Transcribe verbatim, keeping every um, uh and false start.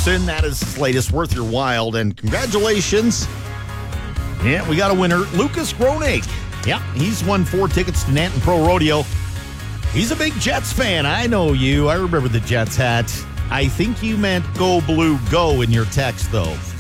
Peterson. That is his latest, Worth Your While. And congratulations. Yeah, we got a winner, Lucas Gronig. Yeah, he's won four tickets to Nanton Pro Rodeo. He's a big Jets fan. I know you. I remember the Jets hat. I think you meant Go Blue Go in your text, though.